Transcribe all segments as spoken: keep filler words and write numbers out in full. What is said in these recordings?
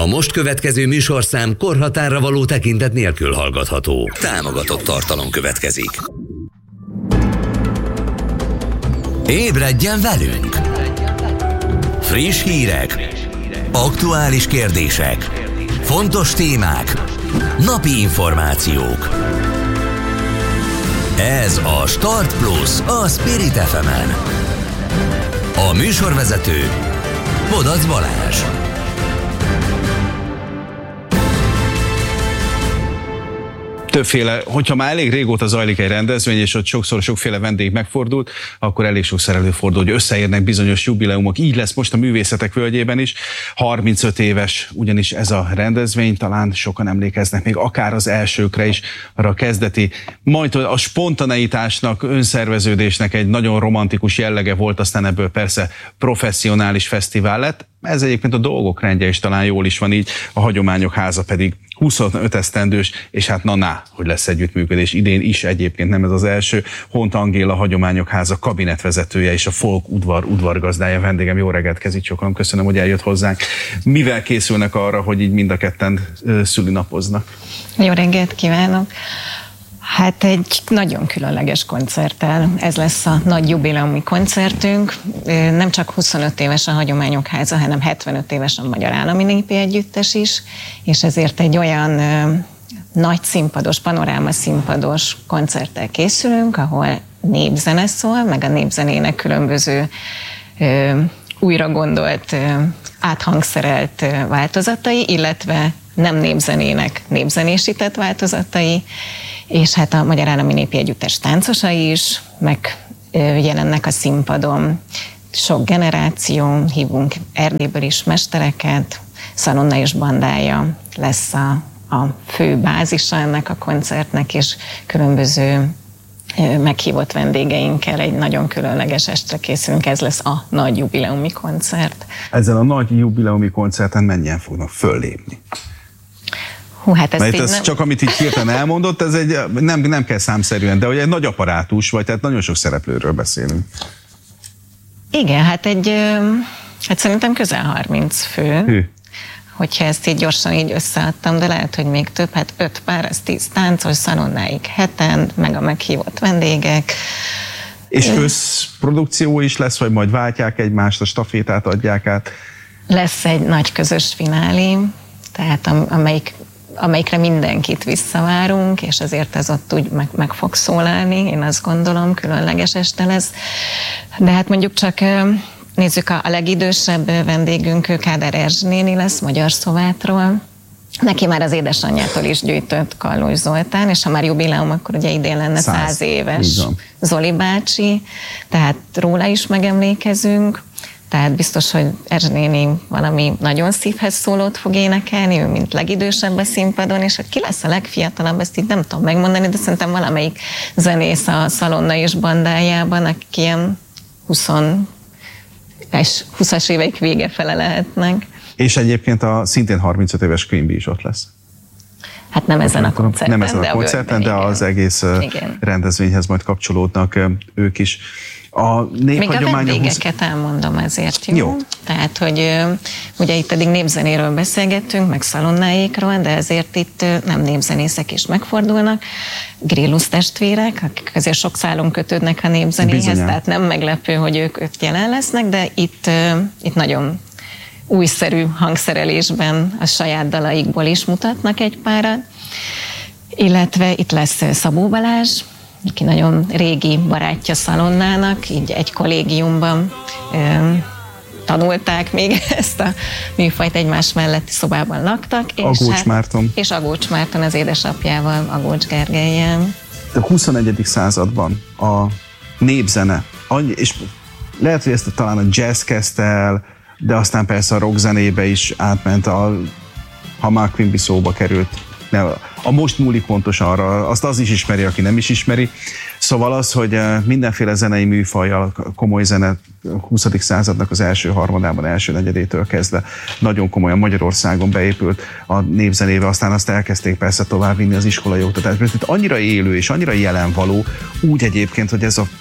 A most következő műsorszám korhatárra való tekintet nélkül hallgatható. Támogatott tartalom következik. Ébredjen velünk! Friss hírek, aktuális kérdések, fontos témák, napi információk. Ez a Start Plus a Spirit ef emen. A műsorvezető Bodac Balázs. Többféle, hogyha már elég régóta zajlik egy rendezvény, és ott sokszor sokféle vendég megfordult, akkor elég sokszor előfordul, hogy összeérnek bizonyos jubileumok. Így lesz most a Művészetek Völgyében is. harmincöt éves ugyanis ez a rendezvény, talán sokan emlékeznek még akár az elsőkre is, arra a kezdeti, majd a spontaneitásnak, önszerveződésnek egy nagyon romantikus jellege volt, aztán ebből persze professzionális fesztivál lett. Ez egyébként a dolgok rendje is talán jól is van így, a Hagyományok Háza pedig huszonöt esztendős, és hát na-na, hogy lesz együttműködés. Idén is egyébként, nem ez az első. Hont Angéla, Hagyományok Háza kabinetvezetője és a Folk udvar udvargazdája vendégem. Jó reggelt, Kezicsokolom, köszönöm, hogy eljött hozzánk. Mivel készülnek arra, hogy így mind a ketten szülinapoznak? Jó reggelt kívánok! Hát egy nagyon különleges koncerttel. Ez lesz a nagy jubileumi koncertünk. Nem csak huszonöt éves a Hagyományok Háza, hanem hetvenöt éves a Magyar Állami Népi Együttes is, és ezért egy olyan ö, nagy színpados, panoráma színpados koncerttel készülünk, ahol népzene szól, meg a népzenének különböző ö, újra gondolt, ö, áthangszerelt ö, változatai, illetve nem népzenének népzenésített változatai, és hát a Magyar Állami Népi Együttes táncosai is megjelennek a színpadon. Sok generáció, hívunk Erdélyből is mestereket, Szalonna és bandája lesz a, a fő bázisa ennek a koncertnek, és különböző meghívott vendégeinkkel egy nagyon különleges estre készülünk, ez lesz a nagy jubileumi koncert. Ezzel a nagy jubileumi koncerten mennyien fognak föllépni? Hú, hát Mert ez nem... csak amit így hirtelen elmondott, ez egy, nem, nem kell számszerűen, de hogy egy nagy apparátus, vagy tehát nagyon sok szereplőről beszélünk. Igen, hát egy, hát szerintem közel harminc fő. Hű. Hogyha ezt így gyorsan így összeadtam, de lehet, hogy még több, hát öt pár, ez tíz táncos, szalonnáig heten, meg a meghívott vendégek. És összprodukció is lesz, vagy majd váltják egymást, a stafétát adják át? Lesz egy nagy közös finálé, tehát amelyik amelyikre mindenkit visszavárunk, és azért ez ott úgy meg, meg fog szólalni, én azt gondolom, különleges este lesz. De hát mondjuk csak nézzük, a, a legidősebb vendégünk Kádár Erzs néni lesz, Magyar Szovátról. Neki már az édesanyjától is gyűjtött Kallós Zoltán, és ha már jubileum, akkor ugye idén lenne száz éves Zoli bácsi, tehát róla is megemlékezünk. Tehát biztos, hogy Erzs néni valami nagyon szívhez szólót fog énekelni, ő mint legidősebb a színpadon, és hogy ki lesz a legfiatalabb, ezt így nem tudom megmondani, de szerintem valamelyik zenész a Szalonna és bandájában, aki ilyen húszas éveik vége fele lehetnek. És egyébként a szintén harmincöt éves Queen Bee is ott lesz. Hát nem ezen a koncerten, nem ezen a koncerten, de, de az egész igen. rendezvényhez majd kapcsolódnak ők is. A Még a vendégeket húsz... elmondom ezért, jó? jó? Tehát, hogy ugye itt eddig népzenéről beszélgettünk, meg szalonnáikról, de ezért itt nem népzenészek is megfordulnak. Grillus testvérek, akik azért sok szálon kötődnek a népzenéhez, bizonyán. Tehát nem meglepő, hogy ők, ők jelen lesznek, de itt, itt nagyon újszerű hangszerelésben a saját dalaikból is mutatnak egy párat. Illetve itt lesz Szabó Balázs, aki nagyon régi barátja Szalonnának, így egy kollégiumban ö, tanulták még ezt a műfajt, egymás melletti szobában laktak. Agócs hát, Márton. És Agócs Márton az édesapjával, Agócs Gergellyel. A huszonegyedik században a népzene, és lehet, hogy ezt talán a jazz kezdte el, de aztán persze a rockzenébe is átment, a, ha már Queen Bee szóba került. A most múlik pontosan arra, azt az is ismeri, aki nem is ismeri. Szóval az, hogy mindenféle zenei műfajjal, komoly zene huszadik századnak az első harmadában, első negyedétől kezdve nagyon komolyan Magyarországon beépült a népzenébe, aztán azt elkezdték persze továbbvinni az iskolai oktatásba. Tehát annyira élő és annyira jelenvaló, úgy egyébként, hogy ez a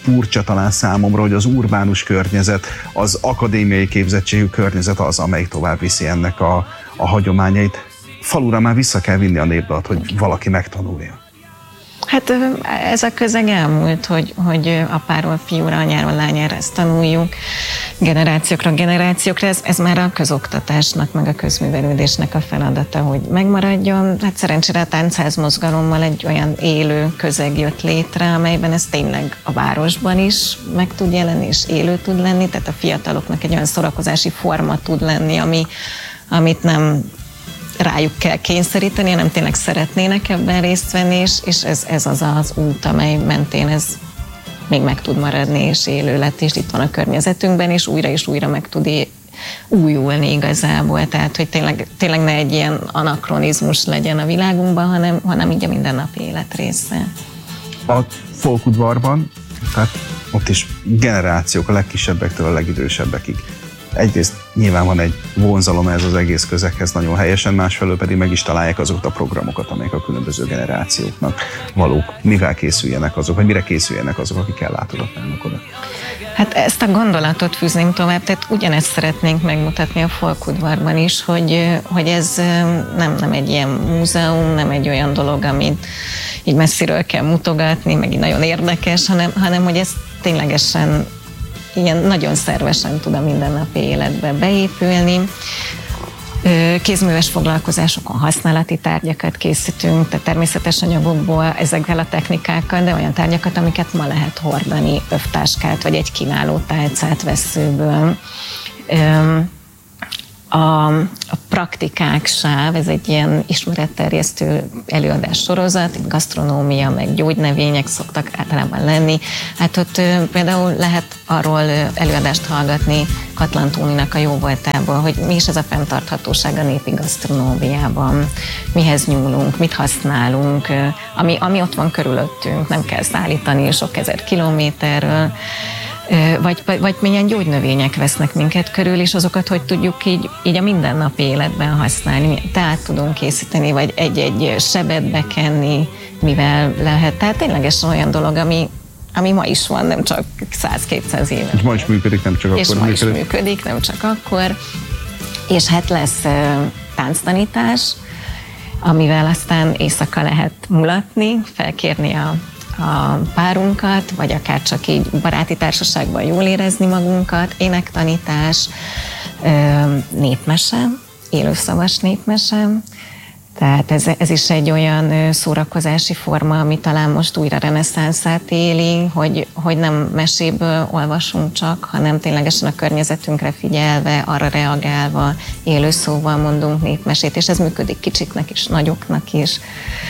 furcsa talán számomra, hogy az urbánus környezet, az akadémiai képzettségű környezet az, amelyik tovább viszi ennek a, a hagyományait. Falura már vissza kell vinni a népdalt, hogy valaki megtanulja. Hát ez a közeg elmúlt, hogy, hogy apáról fiúra, anyáról lányára ezt tanuljuk, generációkra, generációkra, ez, ez már a közoktatásnak, meg a közművelődésnek a feladata, hogy megmaradjon. Hát szerencsére a táncház mozgalommal egy olyan élő közeg jött létre, amelyben ez tényleg a városban is meg tud jelenni, és élő tud lenni, tehát a fiataloknak egy olyan szórakozási forma tud lenni, ami, amit nem rájuk kell kényszeríteni, hanem tényleg szeretnének ebben részt venni, és, és ez, ez az az út, amely mentén ez még meg tud maradni, és élő lett, és itt van a környezetünkben, és újra és újra meg tud é- újulni igazából, tehát hogy tényleg, tényleg ne egy ilyen anakronizmus legyen a világunkban, hanem, hanem így a mindennapi élet része. A folkudvarban, tehát ott is generációk, a legkisebbektől a legidősebbekig. Egyrészt nyilván van egy vonzalom ez az egész közeghez nagyon helyesen, másfelől pedig meg is találják azokat a programokat, amelyek a különböző generációknak valók. Mivel készüljenek azok, vagy mire készüljenek azok, akik ellátogatnának oda? Hát ezt a gondolatot fűzném tovább, tehát ugyanezt szeretnénk megmutatni a folkudvarban is, hogy, hogy ez nem, nem egy ilyen múzeum, nem egy olyan dolog, amit így messziről kell mutogatni, meg így nagyon érdekes, hanem, hanem hogy ez ténylegesen ilyen nagyon szervesen tud a mindennapi életbe beépülni. Kézműves foglalkozásokon használati tárgyakat készítünk, tehát természetes anyagokból ezekkel a technikákkal, de olyan tárgyakat, amiket ma lehet hordani, övtáskát, vagy egy kiváló tálcát vesszőből. A, a praktikák sáv, ez egy ilyen ismeretterjesztő előadás sorozat, gasztronómia, meg gyógynövények szoktak általában lenni. Hát ott például lehet arról előadást hallgatni Katlan Tóninak a jóvoltából, hogy mi is ez a fenntarthatóság a népi gasztronómiában, mihez nyúlunk, mit használunk, ami, ami ott van körülöttünk, nem kell szállítani sok ezer kilométerről. Vagy, vagy milyen gyógynövények vesznek minket körül, és azokat hogy tudjuk így, így a mindennapi életben használni. Tehát tudunk készíteni, vagy egy-egy sebet bekenni, mivel lehet. Tehát ténylegesen olyan dolog, ami, ami ma is van, nem csak száz-kétszáz éve. És ma is működik, nem csak és akkor ma működik. is működik, nem csak akkor. És hát lesz uh, tánctanítás, amivel aztán éjszaka lehet mulatni, felkérni a a párunkat, vagy akár csak így baráti társaságban jól érezni magunkat, énektanítás, népmese, élőszavas népmese. Tehát ez, ez is egy olyan szórakozási forma, ami talán most újra reneszánszát éli, hogy, hogy nem meséből olvasunk csak, hanem ténylegesen a környezetünkre figyelve, arra reagálva, élőszóval mondunk népmesét, és ez működik kicsiknek is, nagyoknak is.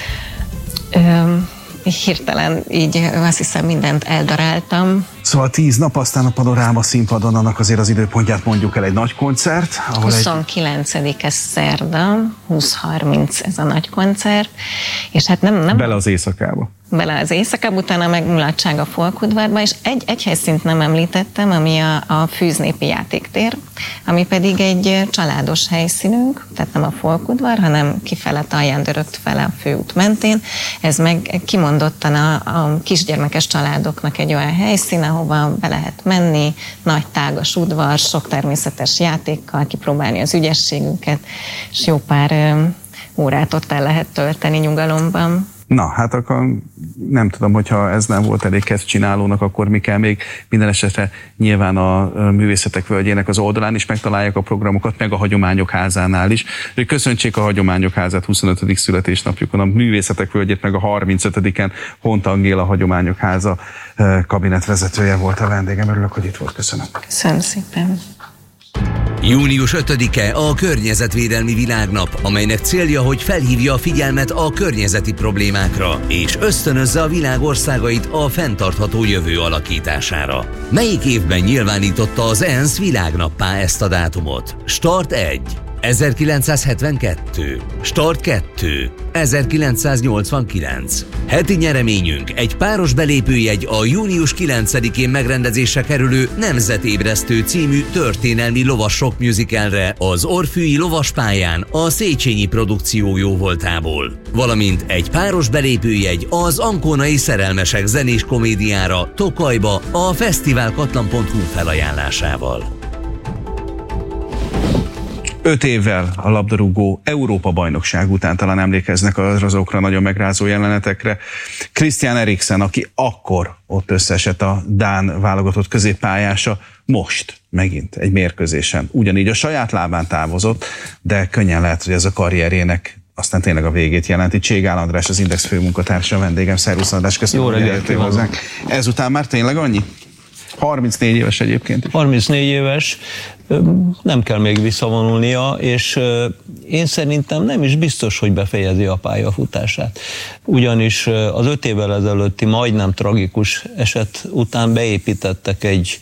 Üm, Hirtelen így azt hiszem mindent eldaráltam. Szóval tíz nap, aztán a Panoráma színpadon, annak azért az időpontját mondjuk el, egy nagy koncert. huszonkilencedike szerda, húsz harminc ez a nagy koncert, és hát nem... nem bele az éjszakába. Bele az éjszakába, utána meg mulatság a folkudvarba, és egy, egy helyszínt nem említettem, ami a, a Fűznépi Játéktér, ami pedig egy családos helyszínünk, tehát nem a folkudvar, hanem kifele Talján Dörögt fele a főút mentén. Ez meg kimondottan a, a kisgyermekes családoknak egy olyan helyszín, ahova be lehet menni, nagy tágas udvar, sok természetes játékkal, kipróbálni az ügyességünket, és jó pár ö, órát ott el lehet tölteni nyugalomban. Na, hát akkor nem tudom, hogyha ez nem volt elég kezdcsinálónak, akkor mi kell még. Minden esetre nyilván a Művészetek Völgyének az oldalán is megtalálják a programokat, meg a Hagyományok Házánál is. Köszöntsék a Hagyományok Házát huszonötödik születésnapjukon, a Művészetek Völgyét meg a harmincötödiken Hont Angéla Hagyományok Háza kabinetvezetője volt a vendégem. Örülök, hogy itt volt. Köszönöm. Köszönöm szépen. június ötödike a Környezetvédelmi Világnap, amelynek célja, hogy felhívja a figyelmet a környezeti problémákra, és ösztönözze a világ országait a fenntartható jövő alakítására. Melyik évben nyilvánította az ENSZ világnappá ezt a dátumot? Start egy. ezerkilencszázhetvenkettő, Start kettő, ezerkilencszáznyolcvankilenc. Heti nyereményünk egy páros belépőjegy a június kilencedikén megrendezésre kerülő Nemzetébresztő című történelmi lovas rock musicalre az Orfűi Lovaspályán a Széchenyi produkció jóvoltából, valamint egy páros belépőjegy az Ankonai Szerelmesek zenés komédiára Tokajba a fesztiválkatlan pont hu felajánlásával. Öt évvel a labdarúgó Európa-bajnokság után talán emlékeznek azokra nagyon megrázó jelenetekre. Christian Eriksen, aki akkor ott összeesett a dán válogatott középpályása, most megint egy mérkőzésen ugyanígy a saját lábán távozott, de könnyen lehet, hogy ez a karrierjének aztán tényleg a végét jelenti. Cségál András, az Index főmunkatársa, a vendégem. Szervusz András, köszönöm, hogy eljöttél hozzánk. Ezután már tényleg annyi? harmincnégy éves egyébként is. harmincnégy éves, nem kell még visszavonulnia, és én szerintem nem is biztos, hogy befejezi a pályafutását. Ugyanis az öt évvel ezelőtti majdnem tragikus eset után beépítettek egy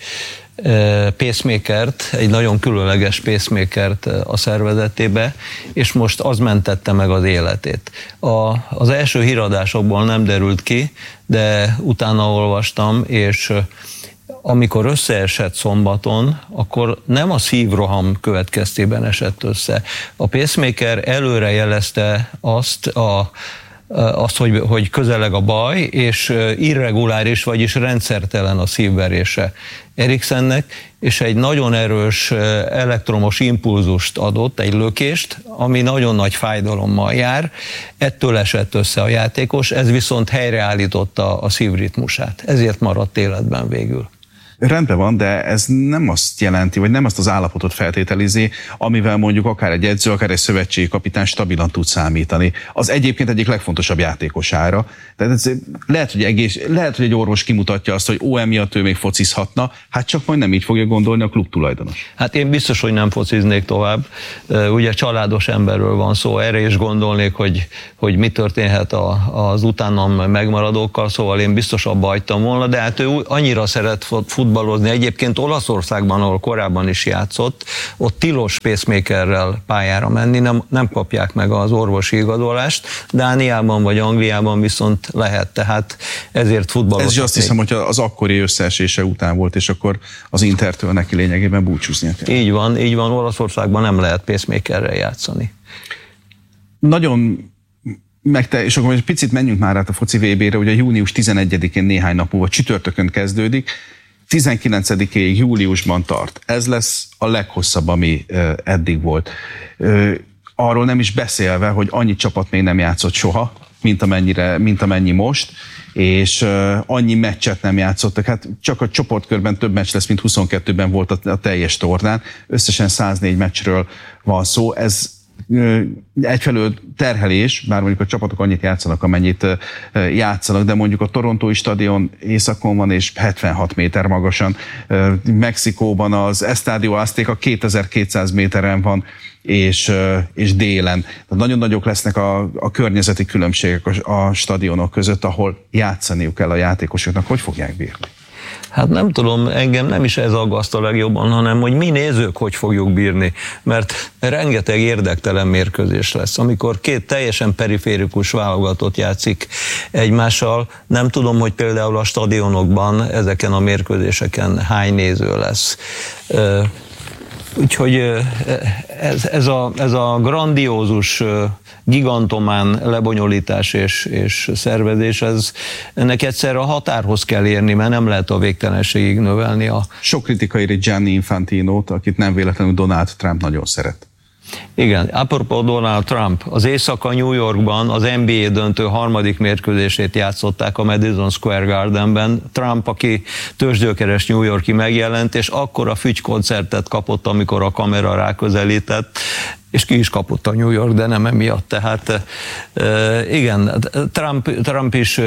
pacemakert, egy nagyon különleges pacemakert a szervezetébe, és most az mentette meg az életét. A, az első híradásokból nem derült ki, de utána olvastam, és amikor összeesett szombaton, akkor nem a szívroham következtében esett össze. A pacemaker előre jelezte azt, a, azt hogy, hogy közeleg a baj, és irreguláris, vagyis rendszertelen a szívverése Eriksennek, és egy nagyon erős elektromos impulzust adott, egy lökést, ami nagyon nagy fájdalommal jár. Ettől esett össze a játékos, ez viszont helyreállította a szívritmusát. Ezért maradt életben végül. Rendben van, de ez nem azt jelenti, vagy nem azt az állapotot feltételizi, amivel mondjuk akár egy edző, akár egy szövetségi kapitány stabilan tud számítani. Az egyébként egyik legfontosabb játékosára. Tehát ez lehet, hogy egész, lehet, hogy egy orvos kimutatja azt, hogy ó, emiatt ő még focizhatna, hát csak majd nem így fogja gondolni a klub tulajdonos. Hát én biztos, hogy nem fociznék tovább. Ugye családos emberről van szó, erre is gondolnék, hogy, hogy mi történhet a, az utánam megmaradókkal, szóval én biztos abba hagytam volna, de hát ő annyira szeret futballozni. Egyébként Olaszországban, ahol korábban is játszott, ott tilos pacemakerrel pályára menni, nem, nem kapják meg az orvosi igazolást. Dániában vagy Angliában viszont lehet, tehát ezért futballozni. Ez is azt hiszem, hogy az akkori összeesése után volt, és akkor az Intertől neki lényegében búcsúznia kell. Így van, így van, Olaszországban nem lehet pacemakerrel játszani. Nagyon meg te, és akkor egy picit menjünk már át a foci vé bére, ugye június tizenegyedikén néhány nap múlva csütörtökön kezdődik, tizenkilencedikéig júliusban tart. Ez lesz a leghosszabb, ami eddig volt. Arról nem is beszélve, hogy annyi csapat még nem játszott soha, mint, amennyire, mint amennyi most, és annyi meccset nem játszottak. Hát csak a csoportkörben több meccs lesz, mint huszonkettőben volt a, a teljes tornán. Összesen száznégy meccsről van szó. Ez egyfelől terhelés, bár mondjuk a csapatok annyit játszanak, amennyit játszanak, de mondjuk a torontói stadion északon van, és hetvenhat méter magasan. Mexikóban az Estadio Azteca kétezer-kétszáz méteren van, és, és délen. Tehát nagyon nagyok lesznek a, a környezeti különbségek a, a stadionok között, ahol játszaniuk kell a játékosoknak. Hogy fogják bírni? Hát nem tudom, engem nem is ez aggaszt a legjobban, hanem hogy mi nézők hogy fogjuk bírni, mert rengeteg érdektelen mérkőzés lesz. Amikor két teljesen periférikus válogatott játszik egymással, nem tudom, hogy például a stadionokban, ezeken a mérkőzéseken hány néző lesz. Úgyhogy ez, ez, a, ez a grandiózus, gigantomán lebonyolítás és, és szervezés, ez, ennek egyszerre a határhoz kell érni, mert nem lehet a végtelenségig növelni a... Sok kritika éri Gianni Infantinót, akit nem véletlenül Donald Trump nagyon szeret. Igen, apropó Donald Trump, az éjszaka New Yorkban az en bé á döntő harmadik mérkőzését játszották a Madison Square Gardenben. Trump, aki tőzsgyökeres New Yorki megjelent, és akkora fügykoncertet kapott, amikor a kamera ráközelített, és ki is kapott a New York, de nem emiatt. Tehát igen, Trump, Trump is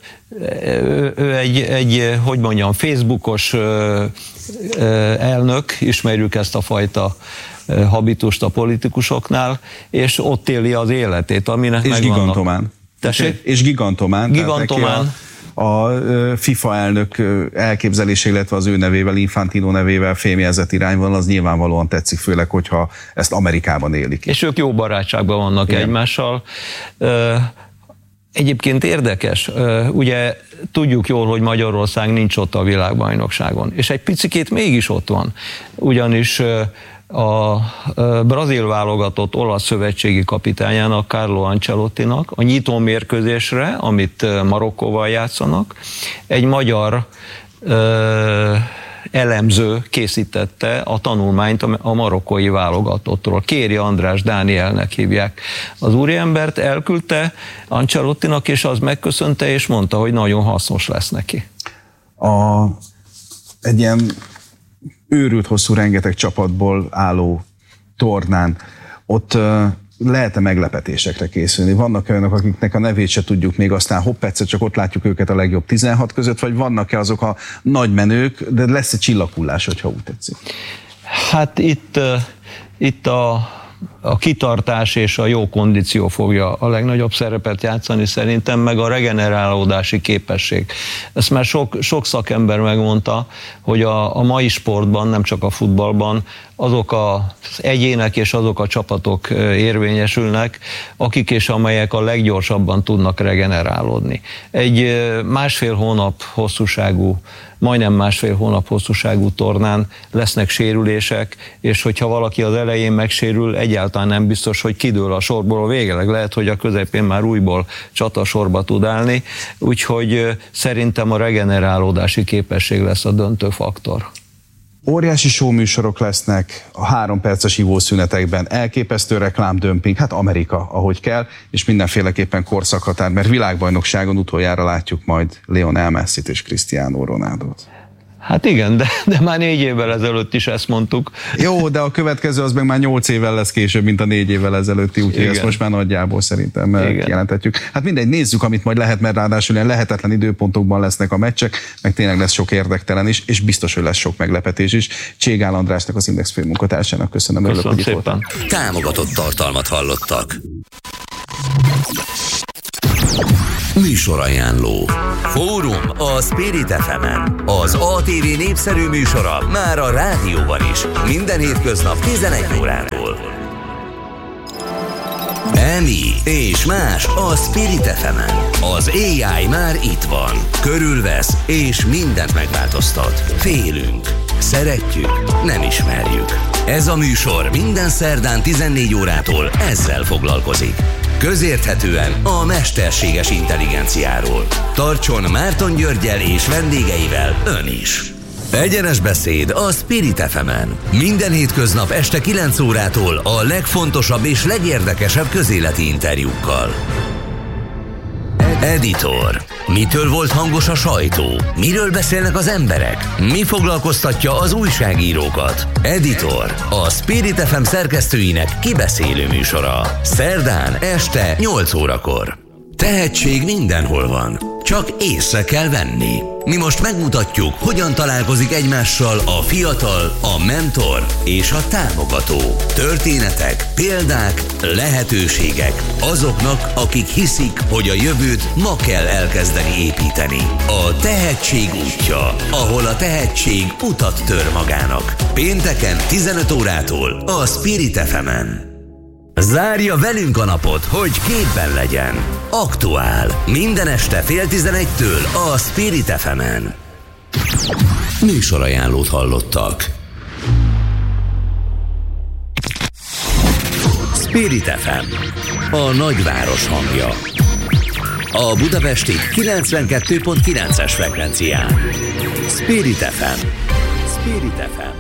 ő egy, egy, hogy mondjam, Facebookos elnök, ismerjük ezt a fajta habitust a politikusoknál, és ott éli az életét, aminek és megvannak. Gigantomán. Tessék? És gigantomán. Gigantomán. a FIFA elnök elképzelése, illetve az ő nevével, Infantino nevével fémjelzett irányvonal, az nyilvánvalóan tetszik, főleg, hogyha ezt Amerikában élik. És ők jó barátságban vannak Igen. egymással. Egyébként érdekes, ugye tudjuk jól, hogy Magyarország nincs ott a világbajnokságon, és egy picikét mégis ott van, ugyanis a brazil válogatott olasz szövetségi kapitányának, Carlo Ancelottinak a nyitó mérkőzésre, amit Marokkóval játszanak, egy magyar ö, elemző készítette a tanulmányt a marokkói válogatottról. Kéri András Dánielnek hívják az úriembert, elküldte Ancelottinak, és az megköszönte, és mondta, hogy nagyon hasznos lesz neki. A, egy ilyen őrült hosszú, rengeteg csapatból álló tornán, ott uh, lehet-e meglepetésekre készülni? Vannak olyanok, akiknek a nevét se tudjuk még, aztán hopp, egyszer csak ott látjuk őket a legjobb tizenhat között, vagy vannak-e azok a nagy menők, de lesz-e csillaghullás, hogyha úgy tetszik? Hát itt, uh, itt a a kitartás és a jó kondíció fogja a legnagyobb szerepet játszani szerintem, meg a regenerálódási képesség. Ezt már sok, sok szakember megmondta, hogy a, a mai sportban, nem csak a futballban, azok az egyének és azok a csapatok érvényesülnek, akik és amelyek a leggyorsabban tudnak regenerálódni. Egy másfél hónap hosszúságú, majdnem másfél hónap hosszúságú tornán lesznek sérülések, és hogyha valaki az elején megsérül, egyáltalán nem biztos, hogy kidől a sorból végleg. Lehet, hogy a közepén már újból csatasorba tud állni, úgyhogy szerintem a regenerálódási képesség lesz a döntő faktor. Óriási showműsorok lesznek a három perces ivószünetekben, elképesztő reklámdömping, hát Amerika, ahogy kell, és mindenféleképpen korszakhatár, mert világbajnokságon utoljára látjuk majd Lionel Messit és Cristiano Ronaldot. Hát igen, de, de már négy évvel ezelőtt is ezt mondtuk. Jó, de a következő az meg már nyolc évvel lesz később, mint a négy évvel ezelőtti, úgyhogy ezt most már nagyjából szerintem kijelentetjük. Hát mindegy, nézzük, amit majd lehet, mert ráadásul ilyen lehetetlen időpontokban lesznek a meccsek, meg tényleg lesz sok érdektelen is, és biztos, hogy lesz sok meglepetés is. Cségál Andrásnak, az Index főmunkatársának köszönöm. Köszönöm örülök, szépen. Támogatott tartalmat hallottak. Műsorajánló. Fórum a Spirit ef emen. Az á té vé népszerű műsora már a rádióban is. Minden hétköznap tizenegy órától. Emi és más a Spirit ef emen. Az á i már itt van. Körülvesz és mindent megváltoztat. Félünk. Szeretjük, nem ismerjük. Ez a műsor minden szerdán tizennégy órától ezzel foglalkozik. Közérthetően a mesterséges intelligenciáról. Tartson Márton Györggyel és vendégeivel ön is. Egyenes beszéd a Spirit ef emen. Minden hétköznap este kilenc órától a legfontosabb és legérdekesebb közéleti interjúkkal. Editor. Mitől volt hangos a sajtó? Miről beszélnek az emberek? Mi foglalkoztatja az újságírókat? Editor. A Spirit ef em szerkesztőinek kibeszélő műsora. Szerdán este nyolc órakor. Tehetség mindenhol van, csak észre kell venni. Mi most megmutatjuk, hogyan találkozik egymással a fiatal, a mentor és a támogató. Történetek, példák, lehetőségek azoknak, akik hiszik, hogy a jövőt ma kell elkezdeni építeni. A tehetség útja, ahol a tehetség utat tör magának. Pénteken tizenöt órától a Spirit ef emen. Zárja velünk a napot, hogy képben legyen. Aktuál. Minden este fél tizenegytől a Spirit ef emen. Műsorajánlót hallottak. Spirit ef em. A nagyváros hangja. A budapesti kilencvenkettő pont kilences frekvencián. Spirit ef em. Spirit ef em.